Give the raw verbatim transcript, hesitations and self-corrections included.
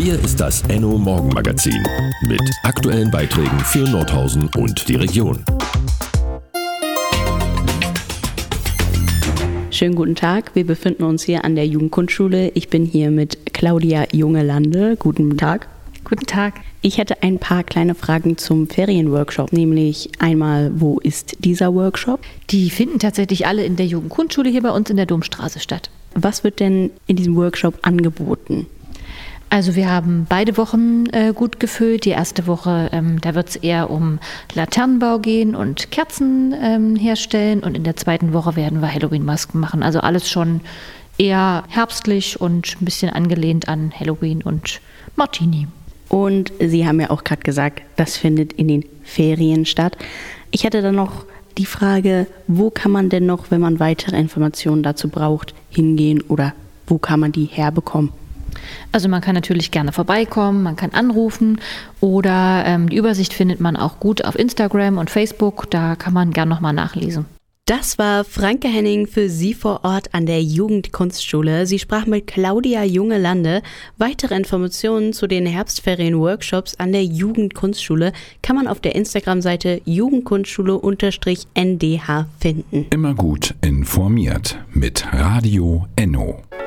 Hier ist das Enno Morgenmagazin mit aktuellen Beiträgen für Nordhausen und die Region. Schönen guten Tag, wir befinden uns hier an der Jugendkunstschule. Ich bin hier mit Claudia Junge-Lande. Guten Tag. Guten Tag. Ich hätte ein paar kleine Fragen zum Ferienworkshop, nämlich einmal, wo ist dieser Workshop? Die finden tatsächlich alle in der Jugendkunstschule hier bei uns in der Domstraße statt. Was wird denn in diesem Workshop angeboten? Also wir haben beide Wochen äh, gut gefüllt. Die erste Woche, ähm, da wird es eher um Laternenbau gehen und Kerzen ähm, herstellen. Und in der zweiten Woche werden wir Halloween-Masken machen. Also alles schon eher herbstlich und ein bisschen angelehnt an Halloween und Martini. Und Sie haben ja auch gerade gesagt, das findet in den Ferien statt. Ich hatte dann noch die Frage, wo kann man denn noch, wenn man weitere Informationen dazu braucht, hingehen oder wo kann man die herbekommen? Also man kann natürlich gerne vorbeikommen, man kann anrufen oder ähm, die Übersicht findet man auch gut auf Instagram und Facebook, da kann man gerne nochmal nachlesen. Das war Franke Henning für Sie vor Ort an der Jugendkunstschule. Sie sprach mit Claudia Junge-Lande. Weitere Informationen zu den Herbstferien-Workshops an der Jugendkunstschule kann man auf der Instagram-Seite Jugendkunstschule-N D H finden. Immer gut informiert mit Radio Enno.